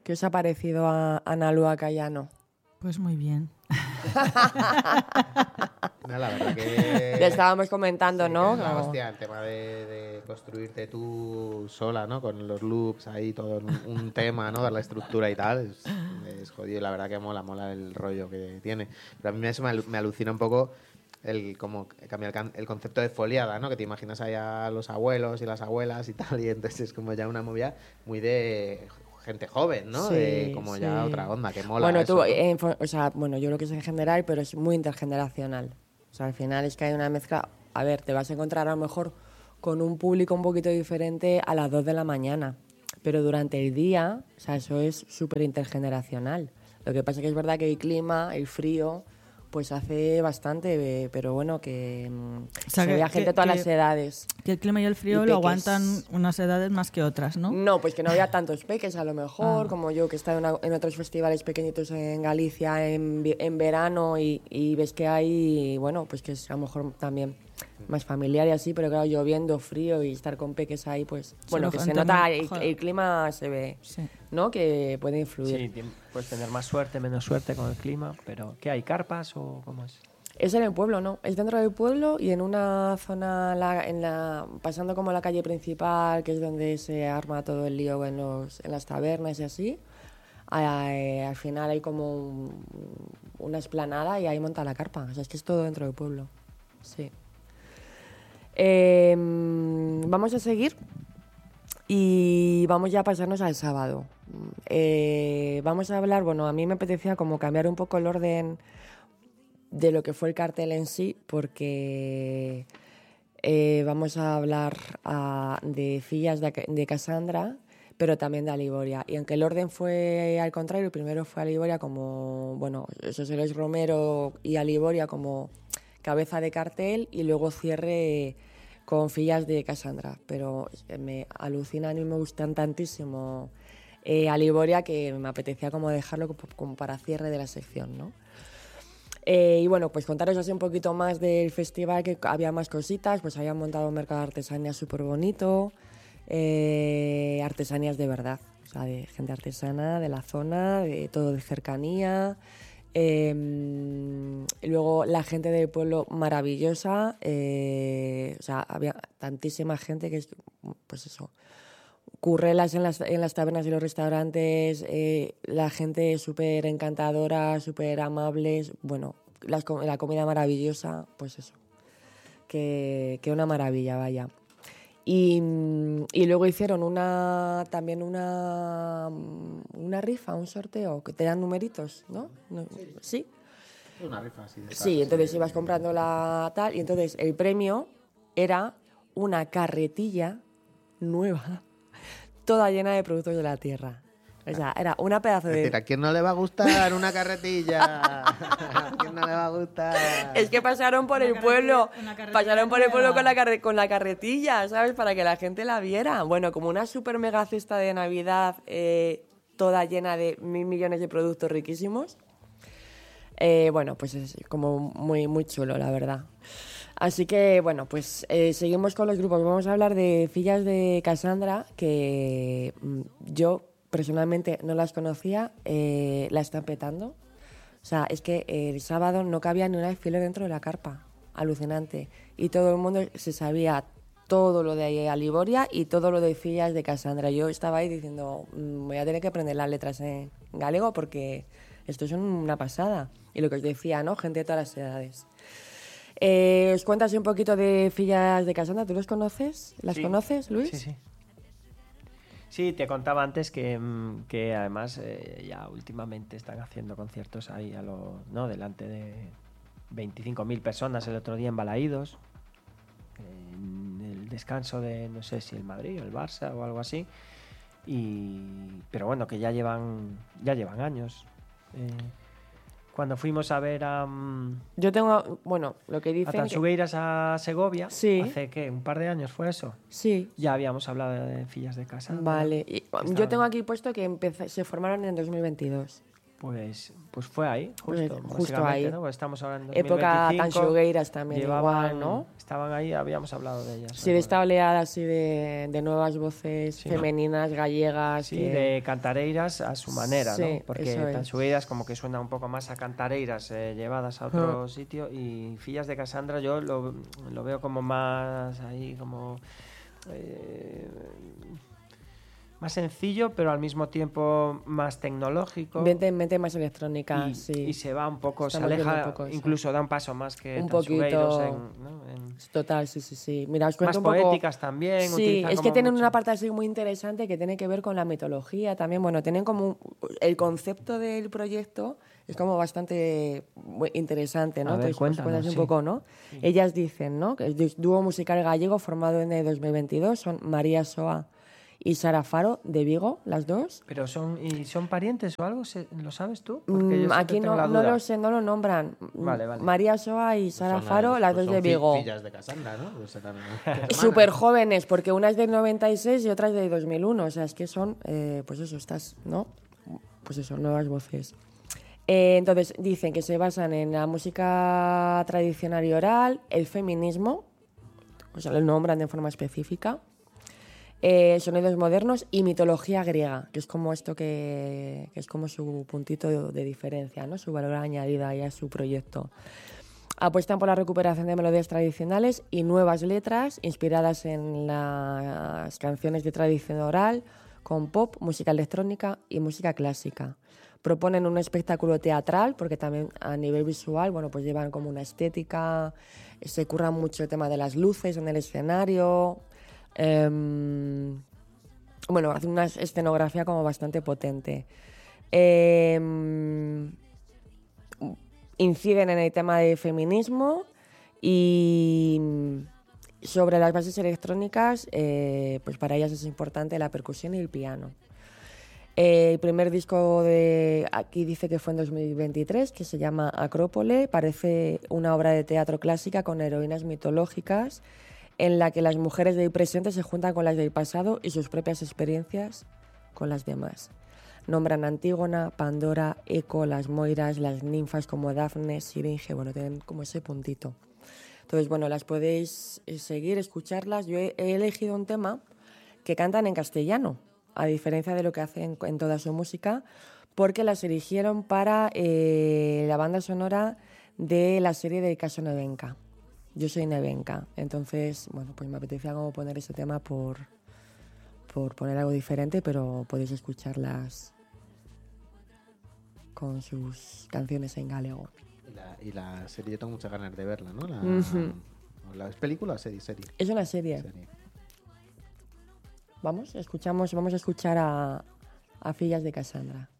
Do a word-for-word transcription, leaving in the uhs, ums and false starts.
¿Qué os ha parecido a Ana Lua Cayano? Pues muy bien. No, la verdad que... Le estábamos comentando, sí, ¿no? que es la Como... hostia, el tema de, de construirte tú sola, ¿no? Con los loops ahí, todo un, un tema, ¿no? Dar la estructura y tal. Es, es jodido, la verdad que mola, mola el rollo que tiene. Pero a mí eso me, alu- me alucina un poco el como cambiar el, can- el concepto de foliada, ¿no? Que te imaginas ahí a los abuelos y las abuelas y tal, y entonces es como ya una movida muy de gente joven, ¿no? Sí, de como sí. ya otra onda, que mola Bueno, eso, tú, ¿no? eh, fo- o sea, bueno, yo creo que es en general, pero es muy intergeneracional. O sea, al final es que hay una mezcla. A ver, te vas a encontrar a lo mejor con un público un poquito diferente a las dos de la mañana, pero durante el día, o sea, eso es súper intergeneracional. Lo que pasa es que es verdad que el clima, el frío, pues hace bastante, eh, pero bueno, que mm, O sea, se que- ve a gente que- de todas que- las edades. Que el clima y el frío Y lo peques. aguantan unas edades más que otras, ¿no? No, pues que no había tantos peques a lo mejor, Ah. como yo que he estado en, una- en otros festivales pequeñitos en Galicia en, vi- en verano y, y ves que hay, bueno, pues que es a lo mejor también más familiar y así, pero claro, lloviendo, frío y estar con peques ahí, pues bueno, Solo que se gente nota, muy- el, joder. el clima se ve, Sí. ¿no? Que puede influir. Sí, tien- puedes tener más suerte, menos suerte con el clima, pero ¿qué hay? ¿Carpas o cómo es? Es en el pueblo, ¿no? Es dentro del pueblo y en una zona, la- en la, pasando como la calle principal, que es donde se arma todo el lío en, los, en las tabernas y así. a- eh, al final hay como un- una explanada y ahí monta la carpa. O sea, es que es todo dentro del pueblo. Sí. Eh, vamos a seguir y vamos ya a pasarnos al sábado. Eh, vamos a hablar, bueno, a mí me apetecía como cambiar un poco el orden de lo que fue el cartel en sí, porque eh, vamos a hablar ah, de Fillas de, de Cassandra, pero también de Aliboria. Y aunque el orden fue al contrario, primero fue Aliboria como, bueno, José Luis Romero y Aliboria como cabeza de cartel y luego cierre con Fillas de Cassandra. Pero me alucinan y me gustan tantísimo eh, Aliboria que me apetecía como dejarlo como, como para cierre de la sección, ¿no? Eh, y bueno, pues contaros así un poquito más del festival, que había más cositas, pues habían montado un mercado de artesanías súper bonito, eh, artesanías de verdad, o sea, de gente artesana de la zona, de todo de cercanía. Eh, y luego la gente del pueblo maravillosa, eh, o sea, había tantísima gente que es, pues eso, currelas en las, en las tabernas y los restaurantes, eh, la gente súper encantadora, súper amables, bueno, las com- la comida maravillosa, pues eso, que, que una maravilla, vaya. Y, y luego hicieron una también una, una rifa, un sorteo, que te dan numeritos, ¿no? No- ¿Sí? Una rifa así de Sí, estas, entonces sí. ibas comprando la tal, y entonces el premio era una carretilla nueva, toda llena de productos de la tierra. O sea, era una pedazo Es de... decir, ¿a quién no le va a gustar una carretilla? ¿A quién no le va a gustar? Es que pasaron por Una el carretilla- pueblo, una carretilla pasaron por el pueblo nueva. con la, carre- con la carretilla, ¿sabes? Para que la gente la viera. Bueno, como una super mega cesta de Navidad, eh, toda llena de mil millones de productos riquísimos. Eh, bueno, pues es como muy, muy chulo, la verdad. Así que, bueno, pues eh, seguimos con los grupos. Vamos a hablar de Fillas de Cassandra, que mm, yo personalmente no las conocía, eh, la están petando. O sea, es que eh, el sábado no cabía ni un alfiler dentro de la carpa. Alucinante. Y todo el mundo se sabía todo lo de Aliboria y todo lo de Fillas de Cassandra. Yo estaba ahí diciendo, "Mm, voy a tener que aprender las letras en galego porque esto es una pasada". Y lo que os decía, ¿no? Gente de todas las edades. Eh, ¿Os cuentas un poquito de Fillas de Cassandra? ¿Tú los conoces? ¿Las Sí. conoces, Luis? Sí, sí. Sí, te contaba antes que, mm, que además eh, ya últimamente están haciendo conciertos ahí a lo, ¿no? delante de veinticinco mil personas el otro día en Balaídos, en el descanso de no sé si el Madrid o el Barça o algo así. Y, pero bueno, que ya llevan ya llevan años. Eh, cuando fuimos a ver a, mm, Yo tengo, bueno, lo que a dicen... que- Tansugueiras a Segovia, Sí. hace ¿qué? Un par de años fue eso. Sí, Ya habíamos hablado de Fillas de Casa. vale. Y, yo estaban- tengo aquí puesto que empeza- se formaron en dos mil veintidós. Pues, pues fue ahí, Pues justo, justo básicamente, ahí. ¿no? Pues estamos ahora en Época tan dos mil veinticinco, xogueiras también, llevaban, igual, ¿no? Estaban ahí, habíamos hablado de ellas. Sí, de esta oleada así de, de nuevas voces Sí. femeninas, gallegas. Sí, que- de cantareiras a su manera, Sí, ¿no? Porque eso es. Tanxugueiras como que suena un poco más a cantareiras eh, llevadas a otro sitio, y Fillas de Casandra yo lo, lo veo como más ahí, como... eh, más sencillo, pero al mismo tiempo más tecnológico. Vente, vente más electrónica, y, sí. y se va un poco, Estamos se viendo aleja, un poco eso. incluso da un paso más que Un Tanxugueiros poquito- en, ¿no? en- Total, sí, sí, sí. Mira, os más cuento un poco... poéticas también. Sí, utilizan es que como tienen mucho- una parte así muy interesante que tiene que ver con la mitología también. Bueno, tienen como un- el concepto del proyecto es como bastante bu- interesante, ¿no? A ver, Entonces, os cuéntanos, cuentas un sí. poco, ¿no? Ellas dicen, ¿no? Que el dúo musical gallego formado en el dos mil veintidós son María Soa y Sara Faro de Vigo, las dos. Pero son, ¿y son parientes o algo? ¿Se- ¿Lo sabes tú? Mm, Porque yo siempre aquí tengo no, la no duda. lo sé, no lo nombran. Vale, vale. María Soa y Sara Son Faro, las pues dos son de fi- Vigo. Fillas de Casandra, ¿no? Pues serán hermanas. Súper jóvenes, porque una es del noventa y seis y otra es del dos mil uno. O sea, es que son, eh, pues eso, estas, ¿no? Pues eso, nuevas voces. Eh, entonces, dicen que se basan en la música tradicional y oral, el feminismo, o sea, lo nombran de forma específica, eh, sonidos modernos y mitología griega, que es como esto que, que es como su puntito de, de diferencia, ¿no? Su valor añadido ahí a su proyecto. Apuestan por la recuperación de melodías tradicionales y nuevas letras inspiradas en las canciones de tradición oral, con pop, música electrónica y música clásica. Proponen un espectáculo teatral, porque también a nivel visual, bueno, pues llevan como una estética, se curran mucho el tema de las luces en el escenario. em, bueno, hacen una escenografía como bastante potente. Em, inciden en el tema de feminismo y sobre las bases electrónicas, eh, pues para ellas es importante la percusión y el piano. Eh, el primer disco de aquí dice que fue en dos mil veintitrés, que se llama Acrópole, parece una obra de teatro clásica con heroínas mitológicas en la que las mujeres del presente se juntan con las del pasado y sus propias experiencias con las demás. Nombran Antígona, Pandora, Eco, las Moiras, las ninfas como Dafne, Siringe, bueno, tienen como ese puntito. Entonces, bueno, las podéis eh, seguir, escucharlas. Yo he, he elegido un tema que cantan en castellano, a diferencia de lo que hacen en toda su música, porque las eligieron para eh, la banda sonora de la serie del caso Nevenka. Yo soy Nevenka, entonces, bueno, pues me apetecía como poner ese tema por, por poner algo diferente, pero podéis escucharlas con sus canciones en galego. Y la, y la serie, yo tengo muchas ganas de verla, ¿no? La, Ujú. ¿la ¿Es película o serie? Serie. Es una serie. Serie. Vamos, escuchamos, vamos a escuchar a, a Fillas de Casandra.